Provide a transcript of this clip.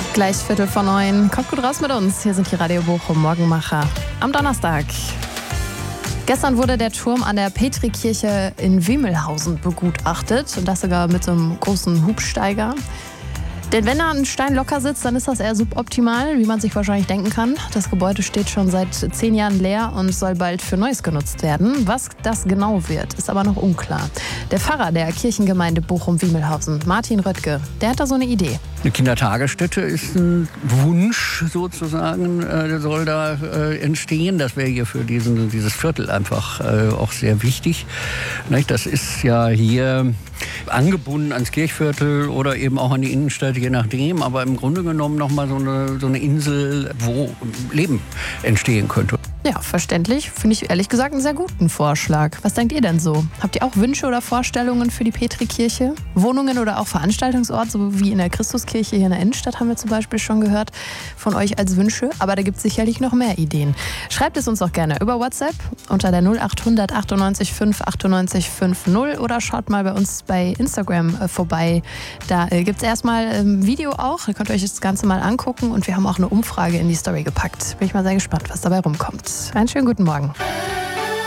Gleich 8:45. Kommt gut raus mit uns. Hier sind die Radio Bochum Morgenmacher am Donnerstag. Gestern wurde der Turm an der Petrikirche in Wimmelhausen begutachtet. Und das sogar mit so einem großen Hubsteiger. Denn wenn da ein Stein locker sitzt, dann ist das eher suboptimal, wie man sich wahrscheinlich denken kann. Das Gebäude steht schon seit 10 Jahren leer und soll bald für Neues genutzt werden. Was das genau wird, ist aber noch unklar. Der Pfarrer der Kirchengemeinde Bochum-Wimmelhausen, Martin Röttge, der hat da so eine Idee. Eine Kindertagesstätte ist ein Wunsch sozusagen, der soll da entstehen. Das wäre hier für dieses Viertel einfach auch sehr wichtig. Das ist ja hier angebunden ans Kirchviertel oder eben auch an die Innenstadt, je nachdem. Aber im Grunde genommen nochmal so eine Insel, wo Leben entstehen könnte. Ja, verständlich. Finde ich ehrlich gesagt einen sehr guten Vorschlag. Was denkt ihr denn so? Habt ihr auch Wünsche oder Vorstellungen für die Petrikirche? Wohnungen oder auch Veranstaltungsort, so wie in der Christuskirche hier in der Innenstadt, haben wir zum Beispiel schon gehört von euch als Wünsche. Aber da gibt es sicherlich noch mehr Ideen. Schreibt es uns auch gerne über WhatsApp unter der 0800 98 5 98 50 oder schaut mal bei uns bei Instagram vorbei. Da gibt es erstmal ein Video auch. Ihr könnt euch das Ganze mal angucken und wir haben auch eine Umfrage in die Story gepackt. Bin ich mal sehr gespannt, was dabei rumkommt. Einen schönen guten Morgen.